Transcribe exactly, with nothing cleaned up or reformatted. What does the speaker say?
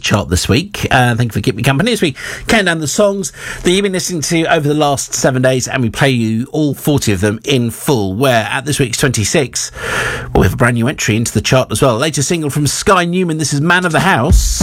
chart this week. Uh, thank you for keeping me company as we count down the songs that you've been listening to over the last seven days, and we play you all forty of them in full, where at this week's twenty-six, well, we have a brand new entry into the chart as well. Latest single from Sky Newman. This is Man of the House.